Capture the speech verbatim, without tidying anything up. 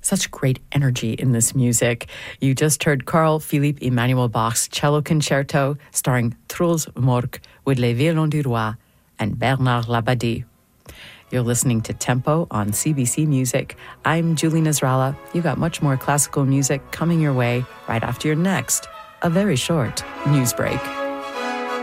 Such great energy in this music. You just heard Carl Philippe Emanuel Bach's Cello Concerto starring Truls Mork with Les Violons du Roi and Bernard Labadie. You're listening to Tempo on C B C Music. I'm Julie Nasrallah. You got much more classical music coming your way right after your next, a very short news break.